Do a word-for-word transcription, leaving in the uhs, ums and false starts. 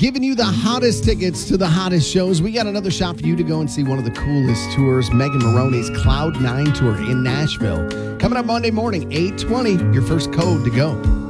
Giving you the hottest tickets to the hottest shows. We got another shot for you to go and see one of the coolest tours, Megan Maroney's Cloud nine Tour in Nashville. Coming up Monday morning, eight twenty, your first code to go.